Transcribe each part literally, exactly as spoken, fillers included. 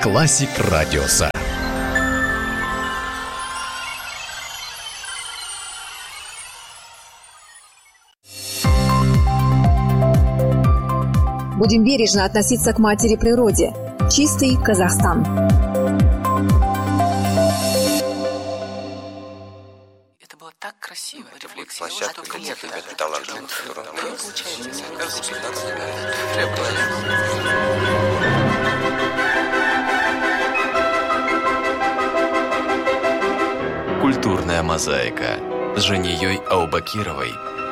Классик Радиоса. Будем бережно относиться к матери природе. Чистый Казахстан. Это было так красиво. Площадка нет металлургов, Культурная мозаика с Женией Аубакировой.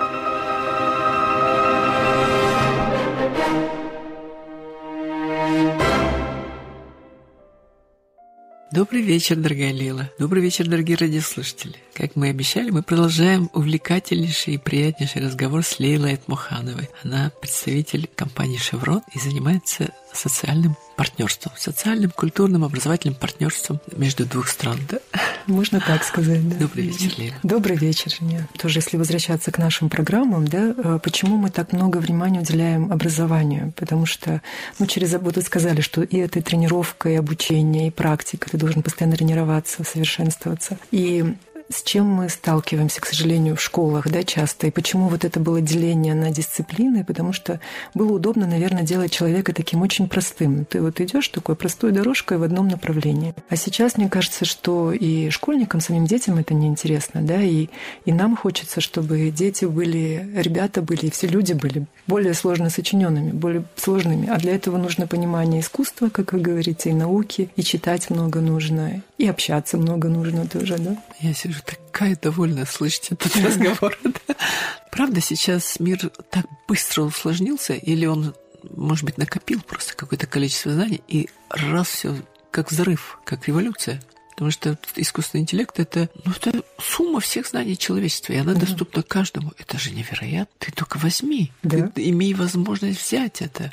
Добрый вечер, дорогая Лила. Добрый вечер, дорогие радиослушатели. Как мы и обещали, мы продолжаем увлекательнейший и приятнейший разговор с Лейлой Айтмухановой. Она представитель компании «Шеврон» и занимается социальным партнерством, социальным, культурным, образовательным партнерством между двух стран, да? Можно так сказать, да. Добрый вечер, Лила. Добрый вечер, Женя. Тоже, если возвращаться к нашим программам, да, почему мы так много внимания уделяем образованию? Потому что, ну, через, вот вы сказали, что и это и тренировка, и обучение, и практика, ты должен постоянно тренироваться, совершенствоваться. И с чем мы сталкиваемся, к сожалению, в школах, да, часто, и почему вот это было деление на дисциплины, потому что было удобно, наверное, делать человека таким очень простым. Ты вот идешь такой простой дорожкой в одном направлении. А сейчас, мне кажется, что и школьникам, самим детям это неинтересно, да, и, и нам хочется, чтобы дети были, ребята были, и все люди были более сложно сочиненными, более сложными. А для этого нужно понимание искусства, как вы говорите, и науки, и читать много нужно, и общаться много нужно тоже, да. Я сижу такая довольная слышать этот разговор. Правда, сейчас мир так быстро усложнился, или он, может быть, накопил просто какое-то количество знаний, и раз все как взрыв, как революция. Потому что искусственный интеллект — это, ну, это сумма всех знаний человечества, и она mm-hmm. доступна каждому. Это же невероятно. Ты только возьми, да? Ты имей возможность взять это.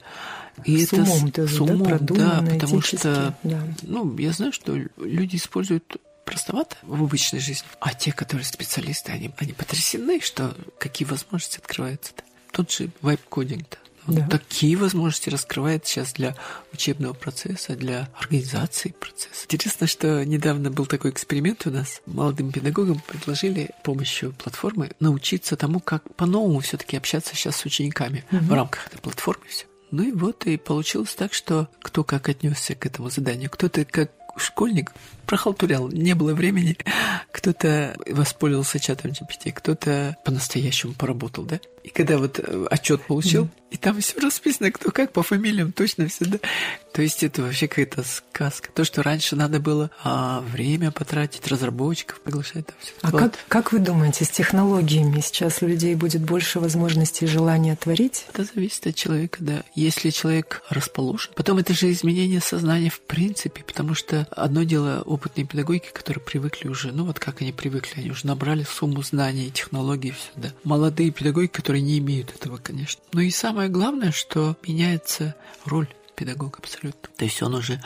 И с это умом тоже, с умом, да, да, потому что, да. ну, я знаю, что люди используют простовато в обычной жизни, а те, которые специалисты, они, они потрясены, что какие возможности открываются-то. Тот же вайп-кодинг-то. Да. Такие возможности раскрывает сейчас для учебного процесса, для организации процесса. Интересно, что недавно был такой эксперимент у нас. Молодым педагогам предложили с помощью платформы научиться тому, как по-новому все-таки общаться сейчас с учениками угу. в рамках этой платформы. Все. Ну и вот и получилось так, что кто как отнесся к этому заданию. Кто-то как школьник прохалтурял, не было времени. Кто-то воспользовался чатом джи пи ти, кто-то по-настоящему поработал, да? И когда вот отчет получил, mm-hmm. и там все расписано, кто как, по фамилиям, точно все, да? То есть это вообще какая-то сказка. То, что раньше надо было а, время потратить, разработчиков приглашать. Там все. А вот. как, как вы думаете, с технологиями сейчас у людей будет больше возможностей и желания творить? Это зависит от человека, да. Если человек расположен. Потом это же изменение сознания в принципе, потому что одно дело опытные педагоги, которые привыкли уже, ну вот как они привыкли, они уже набрали сумму знаний, технологий, все, да. Молодые педагоги, которые не имеют этого, конечно. Но и самое главное, что меняется роль педагога абсолютно. То есть он уже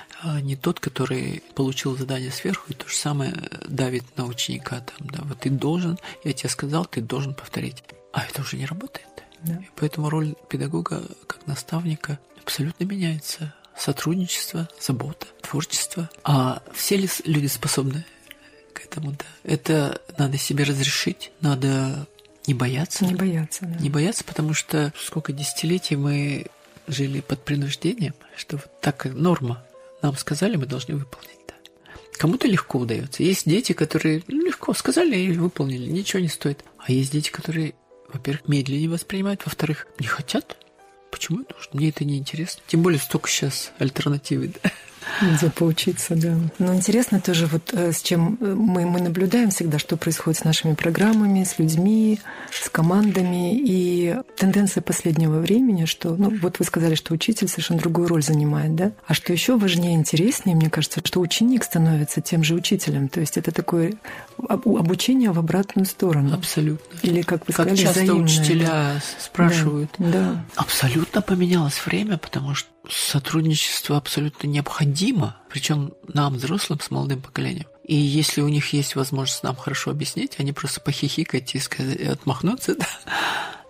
не тот, который получил задание сверху, и то же самое давит на ученика. Там, да, вот ты должен, я тебе сказал, ты должен повторить. А это уже не работает. Да. И поэтому роль педагога как наставника абсолютно меняется. Сотрудничество, забота, творчество. А все ли люди способны к этому? Да. Это надо себе разрешить, надо не бояться. Не бояться, да. Не бояться, потому что сколько десятилетий мы жили под принуждением, что вот так норма. Нам сказали, мы должны выполнить. Да. Кому-то легко удается. Есть дети, которые ну, легко сказали и выполнили, ничего не стоит. А есть дети, которые, во-первых, медленнее воспринимают, во-вторых, не хотят. Почему это нужно? Мне это не интересно. Тем более столько сейчас альтернативы. Да? Где поучиться, да. Но интересно тоже, вот с чем мы, мы наблюдаем всегда, что происходит с нашими программами, с людьми, с командами. И тенденция последнего времени, что, ну, вот вы сказали, что учитель совершенно другую роль занимает, да? А что еще важнее, интереснее, мне кажется, что ученик становится тем же учителем. То есть это такое обучение в обратную сторону. Абсолютно. Или, как вы как сказали, часто взаимное. Учителя спрашивают. Да, да. Абсолютно поменялось время, потому что сотрудничество абсолютно необходимо, причем нам, взрослым, с молодым поколением. И если у них есть возможность нам хорошо объяснить, они просто похихикать и сказать, отмахнуться, да,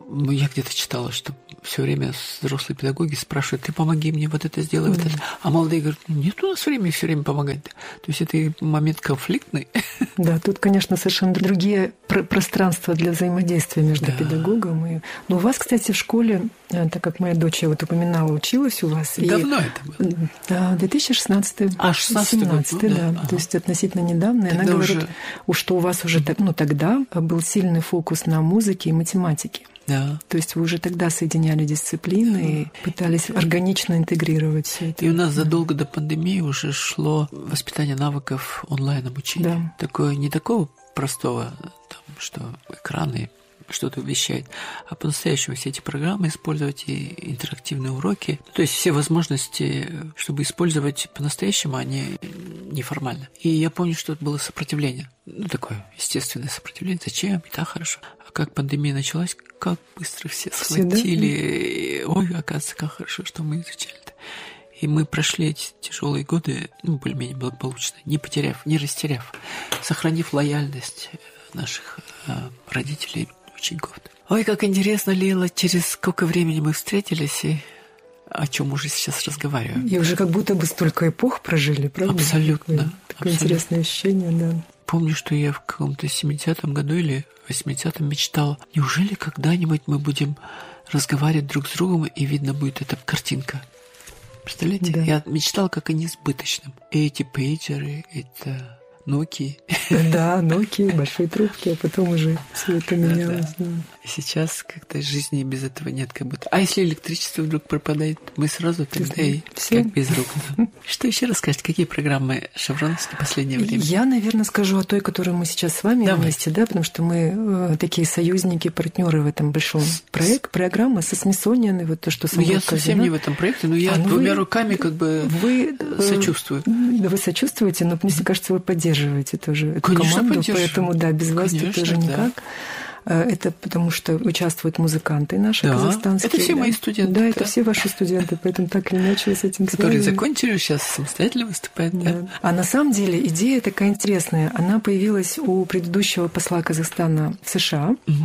Я где-то читала, что все время взрослые педагоги спрашивают: ты помоги мне, вот это сделай, вот да. это. А молодые говорят: нет у нас времени все время помогать. То есть это и момент конфликтный. Да, тут, конечно, совершенно другие пр- пространства для взаимодействия между да. педагогом и... Но у вас, кстати, в школе, так как моя дочь, я вот упоминала, училась у вас. Давно и... это было? Да, две тысячи шестнадцатый. А, шестнадцатый семнадцатый, год, да. да. Ага. То есть относительно недавно. И она говорит, уже... что у вас уже ну, тогда был сильный фокус на музыке и математике. Да. То есть вы уже тогда соединяли дисциплины да. и пытались органично интегрировать все это. И у нас задолго до пандемии уже шло воспитание навыков онлайн-обучения. Да. Такое, не такого простого, там, что экраны что-то вещает, а по-настоящему все эти программы использовать и интерактивные уроки. То есть все возможности, чтобы использовать по-настоящему, а не неформально. И я помню, что это было сопротивление. Ну, такое естественное сопротивление. Зачем? И так хорошо. А как пандемия началась, как быстро все схватили. Всегда? Ой, оказывается, как хорошо, что мы изучали-то. И мы прошли эти тяжелые годы, ну, более-менее благополучно, не потеряв, не растеряв, сохранив лояльность наших э, родителей, учеников. Ой, как интересно, Лила, через сколько времени мы встретились и о чем уже сейчас разговариваем. И уже как будто бы столько эпох прожили, правда? Абсолютно. Такое, такое абсолютно. Интересное ощущение, да. Помню, что я в каком-то семидесятом году или восьмидесятом мечтала, неужели когда-нибудь мы будем разговаривать друг с другом, и видно будет эта картинка. Представляете? Да. Я мечтала как о несбыточном. И эти пейджеры, это... Nokia. Да, Nokia, большие трубки, а потом уже все это менялось. Да, да. И сейчас как-то жизни без этого нет, как будто. А если электричество вдруг пропадает, мы сразу тогда и все. Как без рук. Да. Что еще расскажете? Какие программы шевроновские в последнее время? Я, наверное, скажу о той, которую мы сейчас с вами Давайте. Вместе, да, потому что мы э, такие союзники, партнеры в этом большом проекте. Программа со Смитсониан, вот то, что ну, я совсем не в этом проекте, но я а, ну двумя вы, руками как бы вы, сочувствую. Да, вы сочувствуете, но мне кажется, вы поддерживаете. Тоже эту Конечно, команду, поэтому да, без вас Конечно, тоже никак. Да. Это потому, что участвуют музыканты наши да. казахстанские. Это все да. мои студенты. Да, это все ваши студенты, поэтому так или иначе с этим Которые связаны. закончили, сейчас самостоятельно выступают. Да. Да. А на самом деле идея такая интересная. Она появилась у предыдущего посла Казахстана в США. Угу.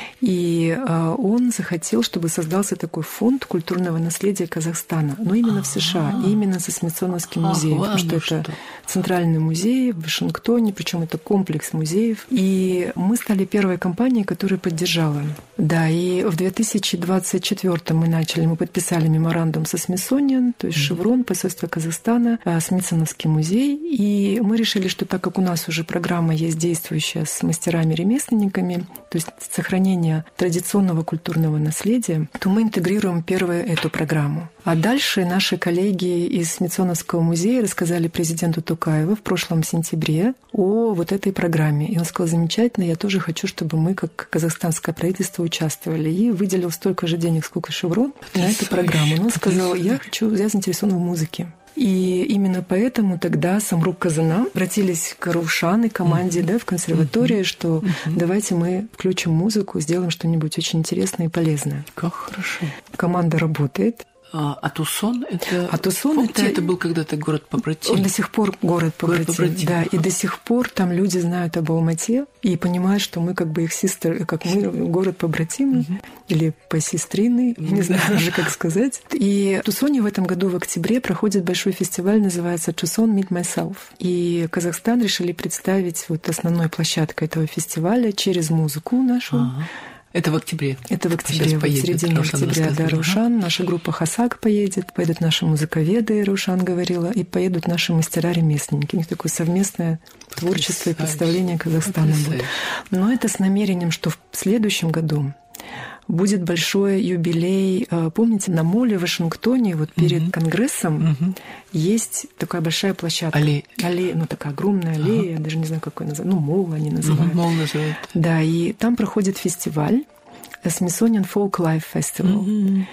И он захотел, чтобы создался такой фонд культурного наследия Казахстана. Но именно в США, и именно со Смитсоновским музеем. Потому что это центральный музей в Вашингтоне, причем это комплекс музеев. И мы стали первой компанией, которая поддержала. Да, и в две тысячи двадцать четвёртом мы начали, мы подписали меморандум со Смитсониан, то есть Шеврон, посольство Казахстана, Смитсоновский музей. И мы решили, что так как у нас уже программа есть действующая с мастерами-ремесленниками, то есть сохранение традиционного культурного наследия, то мы интегрируем первую эту программу. А дальше наши коллеги из Смитсоновского музея рассказали президенту Токаеву в прошлом сентябре о вот этой программе. И он сказал: замечательно, я тоже хочу, чтобы мы, как казахстанское правительство, участвовали. И выделил столько же денег, сколько Шеврон, на эту программу. Но он сказал: я хочу, я заинтересован в музыке. И именно поэтому тогда Самрук Казана обратились к Раушан и команде mm-hmm. да, в консерватории, что mm-hmm. давайте мы включим музыку, сделаем что-нибудь очень интересное и полезное. Как хорошо. Команда работает. А, а Тусон это... А Тусон Помните, это... это был когда-то город-побратим? Он до сих пор город-побратим, да. И до сих пор там люди знают об Алмате и понимают, что мы как бы их сестры, как мы город-побратимы mm-hmm. или посестрины, mm-hmm. не знаю уже как сказать. И в Тусоне в этом году в октябре проходит большой фестиваль, называется Tucson Meet Myself. И Казахстан решили представить вот основной площадкой этого фестиваля через музыку нашу. Uh-huh. Это в октябре? Это в октябре, в середине октября, да, Раушан. Наша группа Хасак поедет, поедут наши музыковеды, Раушан говорила, и поедут наши мастера-ремесленники. У них такое совместное творчество и представление Казахстана будет. Но это с намерением, что в следующем году будет большой юбилей. Помните, на моле в Вашингтоне, вот перед угу. Конгрессом, угу. есть такая большая площадка. Аллея. Аллея, ну такая огромная аллея, ага. я даже не знаю, как ее называют. Ну, мол они называют. Угу, мол называют. Да, и там проходит фестиваль Smithsonian Folk Life Festival. Угу.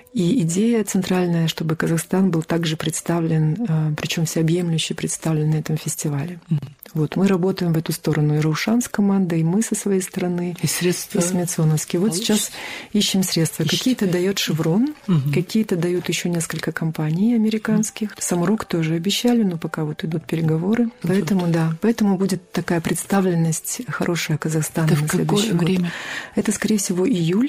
И идея центральная, чтобы Казахстан был также представлен, причем всеобъемлюще представлен на этом фестивале. Mm. Вот мы работаем в эту сторону, и Раушан с командой, и мы со своей стороны, и средства, и Смитсоновский. Вот сейчас ищем средства. Ищите. Какие-то дает Шеврон, mm-hmm. какие-то дают еще несколько компаний американских. Mm-hmm. Самрук тоже обещали, но пока вот идут переговоры. Mm-hmm. Поэтому да, поэтому будет такая представленность хорошая Казахстана. Это в какое время? Это, скорее всего, июль.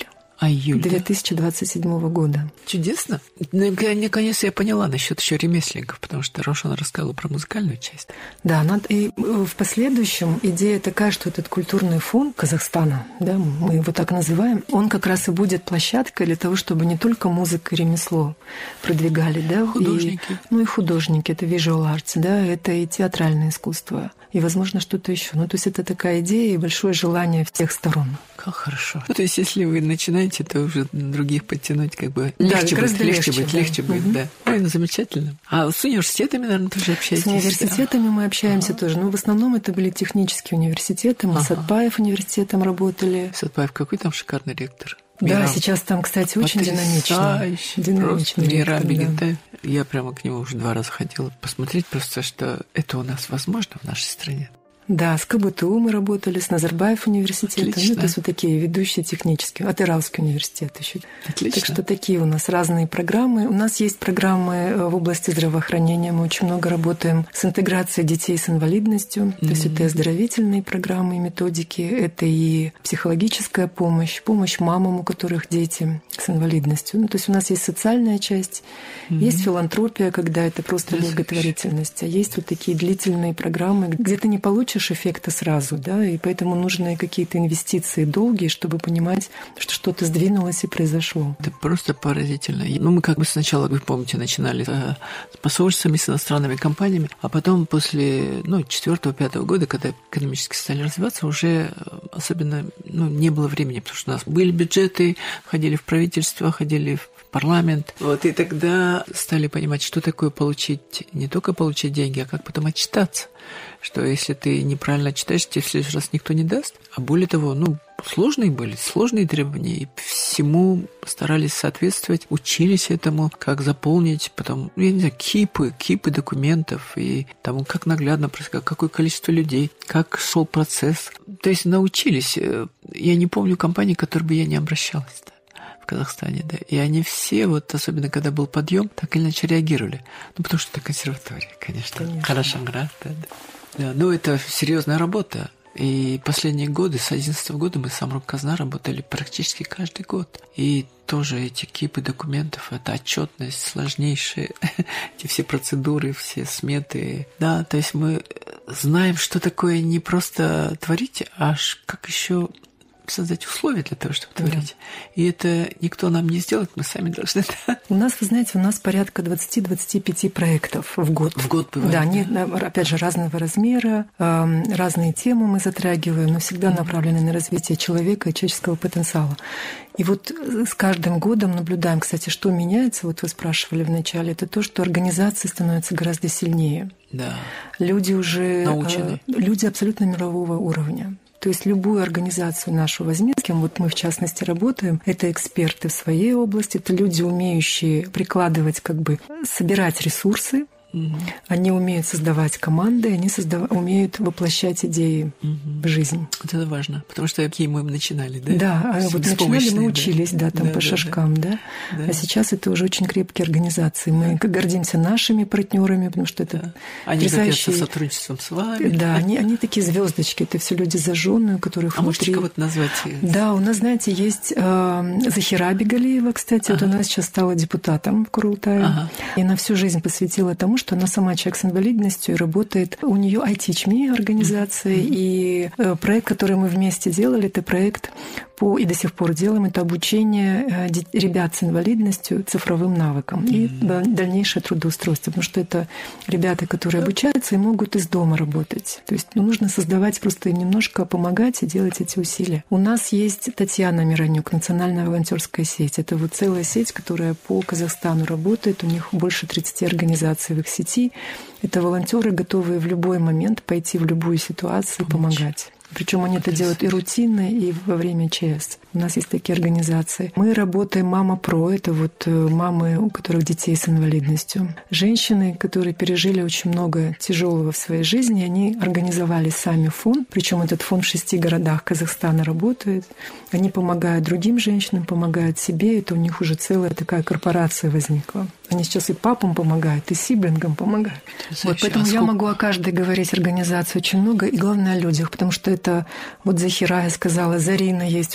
А июль, две тысячи двадцать седьмого года. Чудесно. Наконец я поняла насчет еще ремесленников, потому что Рошана рассказала про музыкальную часть. Да, надо, и в последующем идея такая, что этот культурный фонд Казахстана, да, мы его так называем, он как раз и будет площадкой для того, чтобы не только музыка и ремесло продвигали, да, художники. И, ну и художники, это visual arts, да, это и театральное искусство, и, возможно, что-то еще. Ну, то есть это такая идея и большое желание всех сторон. Как хорошо. Ну, то есть если вы начинаете, то уже других подтянуть как бы да, легче будет, легче, легче будет, да. легче будет, угу. да. Ой, ну замечательно. А с университетами, наверное, тоже общаетесь? С университетами мы общаемся ага. тоже. Но в основном это были технические университеты. Мы ага. с Сатпаев университетом работали. Сатпаев какой там шикарный ректор? Да, Мирам. Сейчас там, кстати, очень динамично. Динамичный ректор, да. да. Я прямо к нему уже два раза ходила посмотреть, просто что это у нас возможно в нашей стране. Да, с КБТУ мы работали, с Назарбаев университетом. Отлично. Ну, то есть вот такие ведущие технические. Атырауский университет еще. Отлично. Так что такие у нас разные программы. У нас есть программы в области здравоохранения. Мы очень много работаем с интеграцией детей с инвалидностью. Mm-hmm. То есть это и оздоровительные программы и методики, это и психологическая помощь, помощь мамам, у которых дети с инвалидностью. Ну, то есть у нас есть социальная часть, mm-hmm. есть филантропия, когда это просто благотворительность, а есть вот такие длительные программы, где ты не получишь эффекта сразу, да, и поэтому нужны какие-то инвестиции долгие, чтобы понимать, что что-то сдвинулось и произошло. Это просто поразительно. Ну, мы как бы сначала, вы помните, начинали с посольствами, с иностранными компаниями, а потом после, ну, четвёртого-пятого года, когда экономически стали развиваться, уже особенно, ну, не было времени, потому что у нас были бюджеты, ходили в правительство, ходили в парламент. Вот, и тогда стали понимать, что такое получить, не только получить деньги, а как потом отчитаться. Что если ты неправильно читаешь, тебе в следующий раз никто не даст. А более того, ну, сложные были, сложные требования, и всему старались соответствовать, учились этому, как заполнить, потом, ну, я не знаю, кипы, кипы документов, и тому, как наглядно происходило, какое количество людей, как шел процесс. То есть научились. Я не помню компании, к которой бы я не обращалась. В Казахстане, да. И они все, вот особенно когда был подъем, так или иначе реагировали. Ну, потому что это консерватория, конечно. конечно. Карашанград, да, да. Да, ну, это серьезная работа. И последние годы, с одиннадцатого года мы с Самрұқ-Қазына работали практически каждый год. И тоже эти кипы документов, это отчетность сложнейшая, эти все процедуры, все сметы. Да, то есть мы знаем, что такое не просто творить, а как еще создать условия для того, чтобы творить. Да. И это никто нам не сделает, мы сами должны. У нас, вы знаете, у нас порядка двадцать-двадцать пять проектов в год. В год бывает. Да, они, опять же, разного размера, разные темы мы затрагиваем, но всегда mm-hmm. направлены на развитие человека и человеческого потенциала. И вот с каждым годом наблюдаем, кстати, что меняется, вот вы спрашивали вначале, это то, что организации становятся гораздо сильнее. Да. Люди уже... Научены. Люди абсолютно мирового уровня. То есть любую организацию нашу возьми, с кем вот мы в частности работаем, это эксперты в своей области, это люди, умеющие прикладывать, как бы собирать ресурсы, mm-hmm. они умеют создавать команды, они создав... умеют воплощать идеи mm-hmm. в жизнь. Вот это важно, потому что какие мы начинали, да? Да, а вот начинали мы учились, да, да там да, по да, шажкам, да. да. А сейчас это уже очень крепкие организации. Мы да. гордимся нашими партнерами, потому что это да. Они потрясающие... гордятся сотрудничеством с вами. Да, они, они такие звездочки, это все люди зажженные, у которых а внутри... можете кого-то назвать? Да, у нас, знаете, есть э, Захира Бегалиева, кстати, ага. вот она сейчас стала депутатом в Курултае, ага. и она всю жизнь посвятила тому, что она сама человек с инвалидностью и работает. У нее ай Teach Me организация, mm-hmm. и э, проект, который мы вместе делали, это проект по, и до сих пор делаем, это обучение э, ребят с инвалидностью цифровым навыкам mm-hmm. и дальнейшее трудоустройство, потому что это ребята, которые обучаются и могут из дома работать. То есть ну, нужно создавать, просто им немножко помогать и делать эти усилия. У нас есть Татьяна Миронюк, национальная волонтерская сеть. Это вот целая сеть, которая по Казахстану работает. У них больше тридцати организаций в их сети. Это волонтеры, готовые в любой момент пойти в любую ситуацию и помогать. Причем они это делают и рутинно, и во время ЧС. У нас есть такие организации. Мы работаем «Мама Про». Это вот мамы, у которых детей с инвалидностью. Женщины, которые пережили очень много тяжелого в своей жизни, они организовали сами фонд. Причем этот фонд в шести городах Казахстана работает. Они помогают другим женщинам, помогают себе. Это у них уже целая такая корпорация возникла. Они сейчас и папам помогают, и сиблингам помогают. Вот, поэтому я могу о каждой говорить организации очень много, и главное о людях, потому что это вот Захира, я сказала, Зарина есть у нас, Каравай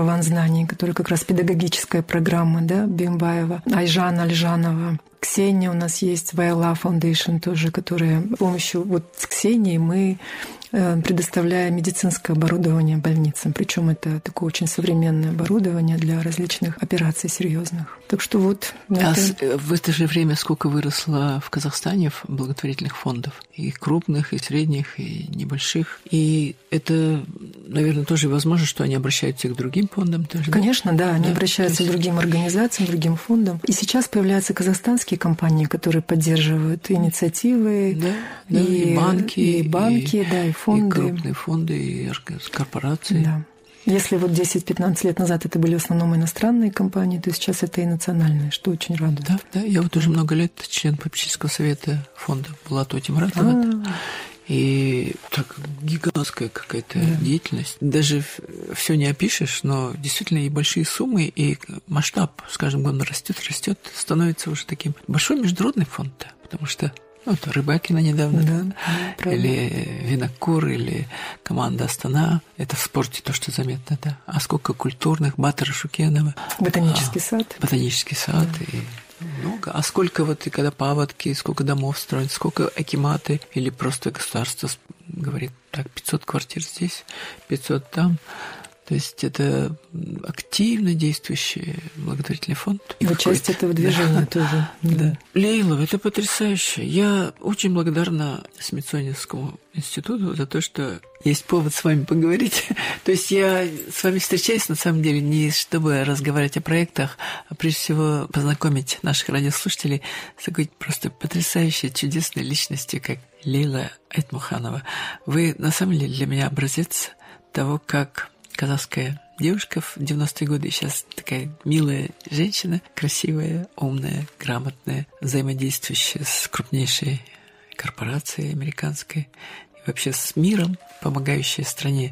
«Караван знаний», который как раз педагогическая программа, да, Бимбаева, Айжан Альжанова. Ксения у нас есть, Вайла Foundation тоже, которая с помощью вот с Ксенией мы предоставляя медицинское оборудование больницам. Причем это такое очень современное оборудование для различных операций серьезных. Так что вот... А это... в это же время сколько выросло в Казахстане благотворительных фондов? И крупных, и средних, и небольших. И это, наверное, тоже возможно, что они обращаются и к другим фондам тоже. Конечно, да. Они да, обращаются есть... к другим организациям, другим фондам. И сейчас появляются казахстанские компании, которые поддерживают инициативы. Да, да, и, и банки. И банки, и... да, и фонды. И крупные фонды, и корпорации. Да. Если вот десять-пятнадцать лет назад это были в основном иностранные компании, то сейчас это и национальные, что очень радует. Да, да. Я вот уже много лет член попечительского совета фонда Булата Утимуратова. А-а-а. И так гигантская какая-то да. деятельность. Даже все не опишешь, но действительно и большие суммы, и масштаб с каждым годом растет, растет, становится уже таким большой международный фонд, потому что ну, это Рыбакина недавно, да, да, или Винокур, или команда Астана. Это в спорте то, что заметно, да. А сколько культурных, Батыра Шукенова. Ботанический а, сад. Ботанический сад, да. И много. А сколько вот, и когда паводки, сколько домов строят, сколько акиматы, или просто государство говорит, так, пятьсот квартир здесь, пятьсот там. То есть это активно действующий благотворительный фонд. Вы часть этого движения да. тоже. Да. Да. Лейла, это потрясающе. Я очень благодарна Смитсонианскому институту за то, что есть повод с вами поговорить. То есть я с вами встречаюсь, на самом деле, не чтобы разговаривать о проектах, а прежде всего познакомить наших радиослушателей с такой просто потрясающей, чудесной личностью, как Лейла Айтмуханова. Вы, на самом деле, для меня образец того, как казахская девушка в девяностые годы, сейчас такая милая женщина, красивая, умная, грамотная, взаимодействующая с крупнейшей корпорацией американской и вообще с миром, помогающая стране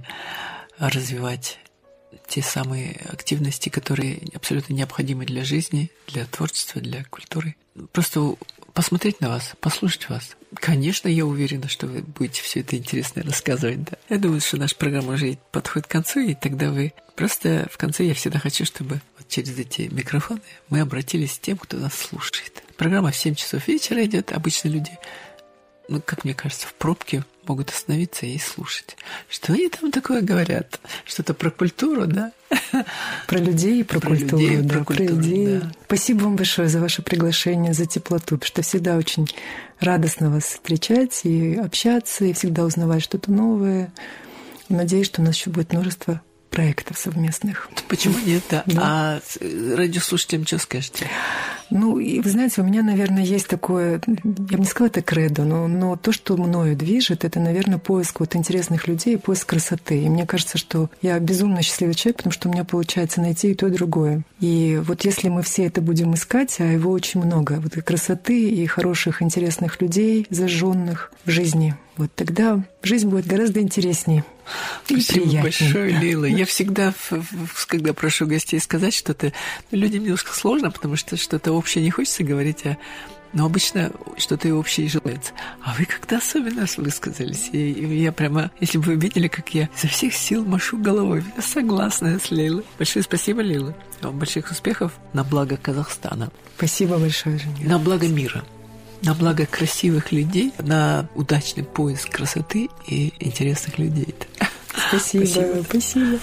развивать те самые активности, которые абсолютно необходимы для жизни, для творчества, для культуры. Просто посмотреть на вас, послушать вас. Конечно, я уверена, что вы будете все это интересно рассказывать. Да. Я думаю, что наша программа уже подходит к концу, и тогда вы просто в конце я всегда хочу, чтобы вот через эти микрофоны мы обратились к тем, кто нас слушает. Программа в семь часов вечера идет. Обычно люди, ну, как мне кажется, в пробке могут остановиться и слушать. Что они там такое говорят? Что-то про культуру, да? Про людей, про, про культуру, людей, да, про, культуру, про идеи. Да. Спасибо вам большое за ваше приглашение, за теплоту, потому что всегда очень радостно вас встречать и общаться, и всегда узнавать что-то новое. Надеюсь, что у нас еще будет множество проектов совместных. Почему нет, да? да. А радиослушателям что скажете? Ну, и вы знаете, у меня, наверное, есть такое, я бы не сказала это кредо, но, но то, что мною движет, это, наверное, поиск вот интересных людей, поиск красоты. И мне кажется, что я безумно счастливый человек, потому что у меня получается найти и то, и другое. И вот если мы все это будем искать, а его очень много, вот и красоты, и хороших, интересных людей, зажженных в жизни, вот тогда жизнь будет гораздо интереснее. Спасибо большое, Лейла. Я всегда, когда прошу гостей сказать что-то, людям немножко сложно, потому что что-то общее не хочется говорить, а но обычно что-то и общее и желается. А вы как-то особенно высказались. И я прямо, если бы вы видели, как я изо всех сил машу головой, я согласна с Лейлой. Большое спасибо, Лейла. Вам больших успехов на благо Казахстана. Спасибо большое, Женя. На благо мира. На благо красивых людей, на удачный поиск красоты и интересных людей. Спасибо. Спасибо. Спасибо.